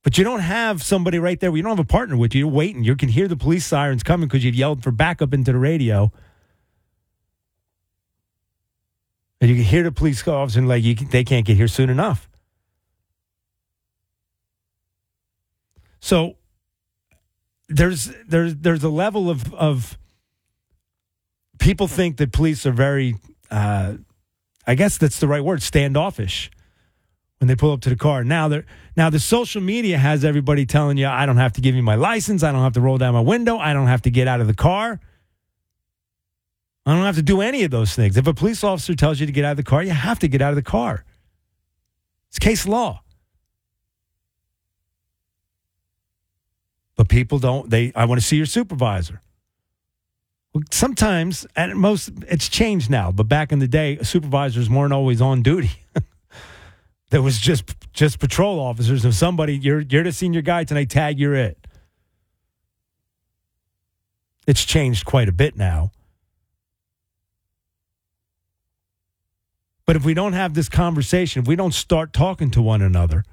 But you don't have somebody right there. You don't have a partner with you. You're waiting. You can hear the police sirens coming because you've yelled for backup into the radio. And you can hear the police officer and they can't get here soon enough. So there's a level of people think that police are very, I guess that's the right word, standoffish when they pull up to the car. Now the social media has everybody telling you, I don't have to give you my license. I don't have to roll down my window. I don't have to get out of the car. I don't have to do any of those things. If a police officer tells you to get out of the car, you have to get out of the car. It's case law. But people don't, I want to see your supervisor. Well, sometimes, at most, it's changed now, but back in the day, supervisors weren't always on duty. There was just patrol officers. If somebody, you're the senior guy tonight, tag, you're it. It's changed quite a bit now. But if we don't have this conversation, if we don't start talking to one another,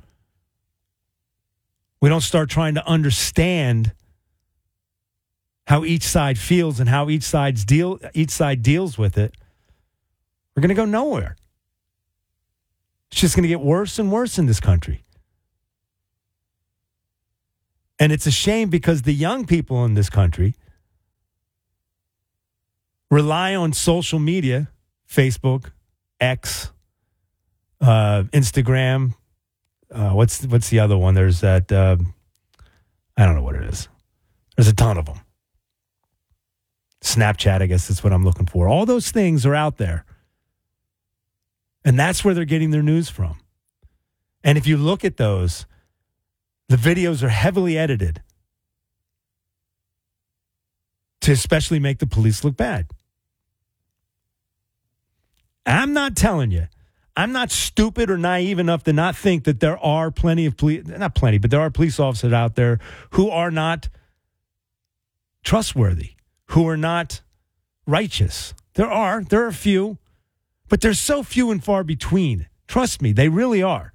we don't start trying to understand how each side feels and how each side deals with it, we're going to go nowhere. It's just going to get worse and worse in this country. And it's a shame because the young people in this country rely on social media, Facebook, X, Instagram. What's the other one? There's that, I don't know what it is. There's a ton of them. Snapchat, I guess that's what I'm looking for. All those things are out there. And that's where they're getting their news from. And if you look at those, the videos are heavily edited to especially make the police look bad. I'm not telling you. I'm not stupid or naive enough to not think that there are plenty of not plenty, but there are police officers out there who are not trustworthy, who are not righteous. There are a few, but they're so few and far between. Trust me, they really are.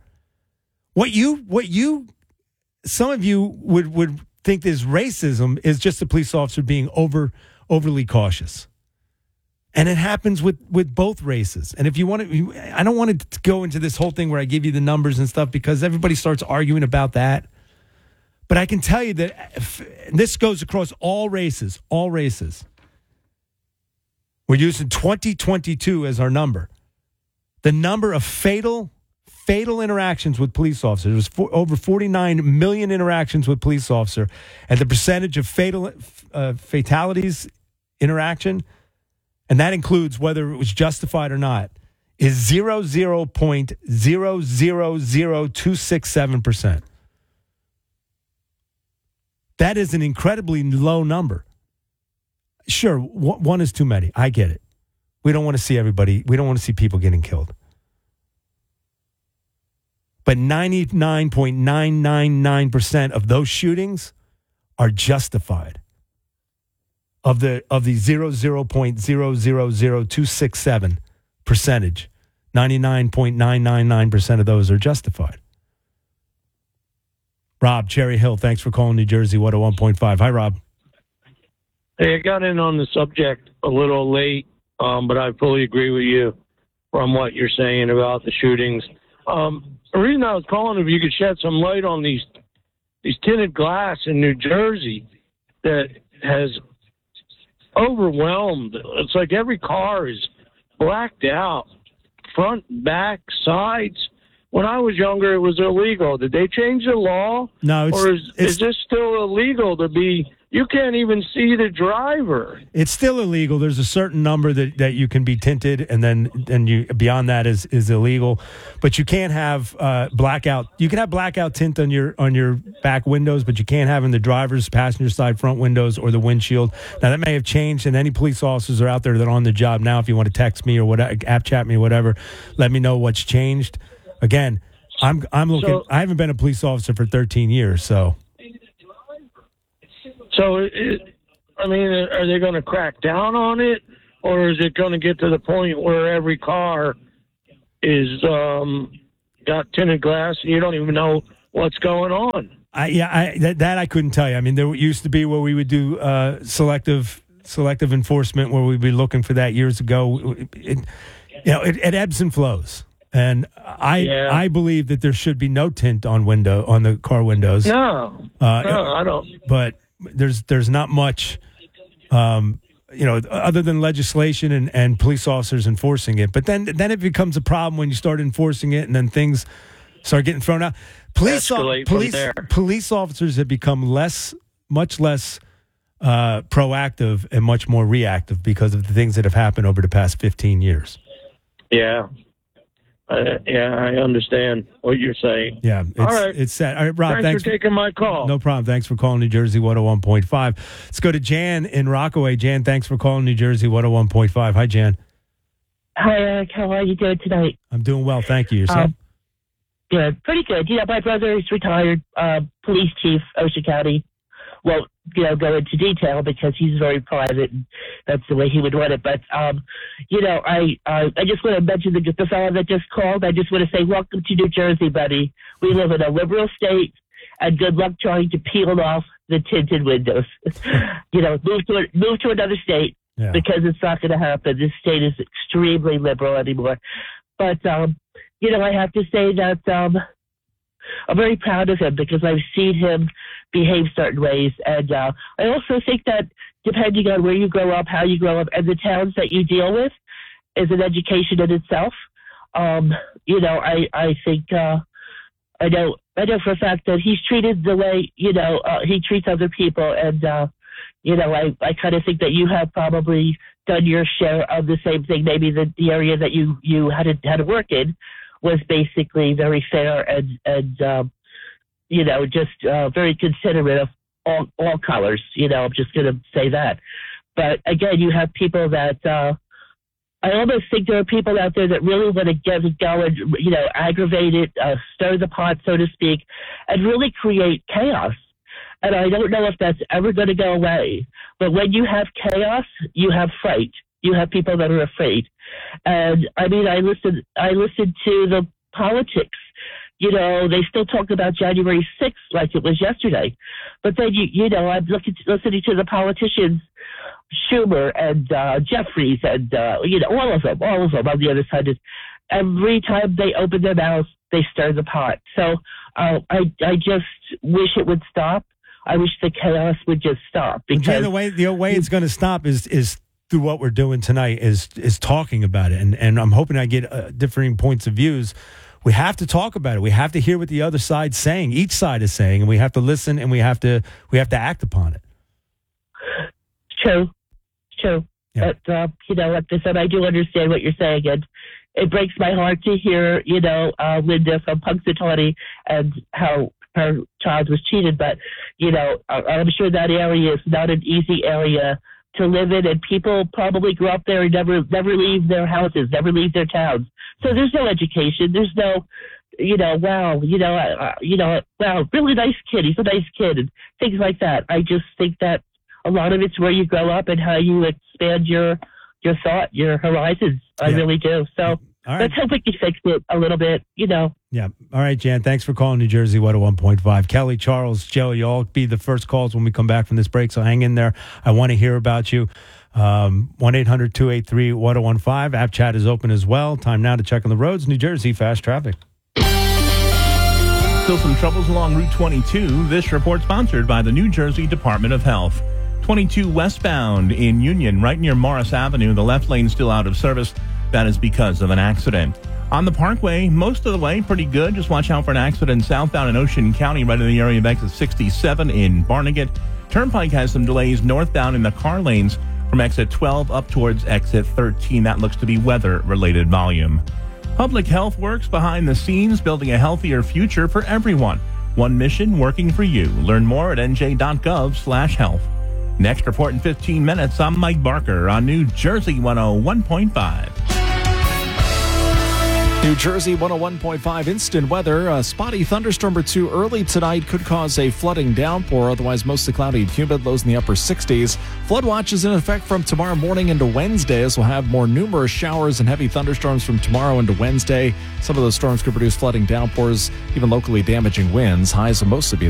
Some of you would think is racism is just a police officer being overly cautious. And it happens with both races. And if you want to, I don't want to go into this whole thing where I give you the numbers and stuff because everybody starts arguing about that. But I can tell you that this goes across all races. We're using 2022 as our number. The number of fatal interactions with police officers was over 49 million interactions with police officer, and the percentage of fatalities interaction, and that includes whether it was justified or not, is 0.000267%. That is an incredibly low number. Sure, one is too many. I get it. We don't want to see everybody. We don't want to see people getting killed. But 99.999% of those shootings are justified. Of the 0.00267 percentage, 99.999% of those are justified. Rob, Cherry Hill, thanks for calling New Jersey 101.5. Hi, Rob. Hey, I got in on the subject a little late, but I fully agree with you from what you're saying about the shootings. The reason I was calling, if you could shed some light on these tinted glass in New Jersey that has overwhelmed. It's like every car is blacked out, front, back, sides. When I was younger, it was illegal. Did they change the law? No, or is this still illegal to be? You can't even see the driver. It's still illegal. There's a certain number that you can be tinted, and you beyond that is illegal. But you can't have blackout. You can have blackout tint on your back windows, but you can't have in the driver's passenger side front windows or the windshield. Now that may have changed, and any police officers are out there that are on the job now. If you want to text me or whatever, app chat me, or whatever, let me know what's changed. Again, I'm looking. So, I haven't been a police officer for 13 years, so. So, are they going to crack down on it, or is it going to get to the point where every car is got tinted glass and you don't even know what's going on. That I couldn't tell you. I mean, there used to be where we would do selective enforcement, where we'd be looking for that years ago. It ebbs and flows, and I believe that there should be no tint on the car windows. No, I don't. But there's not much, other than legislation and police officers enforcing it. But then it becomes a problem when you start enforcing it, and then things start getting thrown out. Police officers have become much less proactive and much more reactive because of the things that have happened over the past 15 years. Yeah. I understand what you're saying. Yeah. All right. It's sad. All right, Rob, thanks for taking my call. No problem. Thanks for calling New Jersey 101.5. Let's go to Jan in Rockaway. Jan, thanks for calling New Jersey 101.5. Hi, Jan. Hi, Eric. How are you doing tonight? I'm doing well. Thank you. Yourself? Good. Pretty good. My brother is retired police chief, Ocean County. Won't, go into detail because he's very private and that's the way he would run it. But, I just want to mention the fellow that just called. I just want to say, welcome to New Jersey, buddy. We live in a liberal state, and good luck trying to peel off the tinted windows. Move to another state because it's not going to happen. This state is extremely liberal anymore. But, I have to say that I'm very proud of him because I've seen him behave certain ways. And I also think that depending on where you grow up, how you grow up, and the towns that you deal with is an education in itself. I think I know for a fact that he's treated the way, he treats other people. And, I kind of think that you have probably done your share of the same thing. Maybe the area that you had to work in was basically very fair and just very considerate of all colors. I'm just going to say that. But again, you have people that I almost think there are people out there that really want to get it going, aggravate it, stir the pot, so to speak, and really create chaos. And I don't know if that's ever going to go away. But when you have chaos, you have fright. You have people that are afraid. And I mean, I listened to the politics. They still talk about January 6th like it was yesterday. But then, I'm listening to the politicians, Schumer and Jeffries and, all of them on the other side. Every time they open their mouths, they stir the pot. So I just wish it would stop. I wish the chaos would just stop. Because the way it's going to stop is through what we're doing tonight is talking about it. And I'm hoping I get differing points of views. We have to talk about it. We have to hear what the other side's saying. Each side is saying, and we have to listen and we have to act upon it. True. Yeah. But, like I said, I do understand what you're saying. And it breaks my heart to hear, Linda from Punxsutawney and how her child was cheated. But, I'm sure that area is not an easy area to live in, and people probably grew up there and never leave their houses, never leave their towns. So there's no education. There's no, wow, really nice kid. He's a nice kid, and things like that. I just think that a lot of it's where you grow up and how you expand your thought, your horizons. I really do. So let's hope we can fix it a little bit, Yeah. All right, Jan. Thanks for calling New Jersey 101.5. Kelly, Charles, Joe, you all be the first calls when we come back from this break, so hang in there. I want to hear about you. 1-800-283-1015. App chat is open as well. Time now to check on the roads. New Jersey fast traffic. Still some troubles along Route 22. This report sponsored by the New Jersey Department of Health. 22 westbound in Union, right near Morris Avenue. The left lane still out of service. That is because of an accident. On the Parkway, most of the way, pretty good. Just watch out for an accident southbound in Ocean County, right in the area of exit 67 in Barnegat. Turnpike has some delays northbound in the car lanes from exit 12 up towards exit 13. That looks to be weather-related volume. Public Health works behind the scenes, building a healthier future for everyone. One mission working for you. Learn more at nj.gov/health. Next report in 15 minutes. I'm Mike Barker on New Jersey 101.5. New Jersey 101.5 instant weather. A spotty thunderstorm or two early tonight could cause a flooding downpour. Otherwise, mostly cloudy and humid. Lows in the upper 60s. Flood watch is in effect from tomorrow morning into Wednesday, as we'll have more numerous showers and heavy thunderstorms from tomorrow into Wednesday. Some of those storms could produce flooding downpours, even locally damaging winds. Highs will mostly be